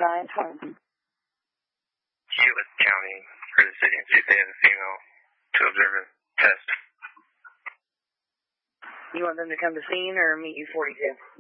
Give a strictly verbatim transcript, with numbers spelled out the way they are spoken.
nine twenty. Hewitt County for the city and see if they have a female to observe a test. You want them to come to scene or meet you forty-two?